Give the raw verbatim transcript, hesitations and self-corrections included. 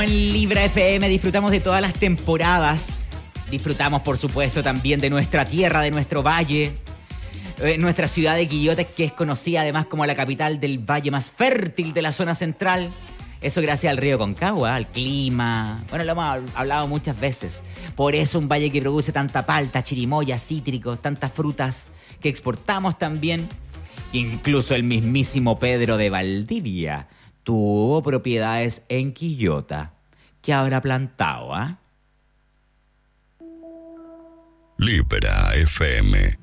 En Libra F M disfrutamos de todas las temporadas. Disfrutamos, por supuesto, también de nuestra tierra, de nuestro valle. Eh, nuestra ciudad de Quillota, que es conocida además como la capital del valle más fértil de la zona central. Eso gracias al río Concagua, al clima. Bueno, lo hemos hablado muchas veces. Por eso un valle que produce tanta palta, chirimoya, cítricos, tantas frutas que exportamos también. Incluso el mismísimo Pedro de Valdivia tuvo propiedades en Quillota. ¿Qué habrá plantado, ah? ¿eh? Libra F M.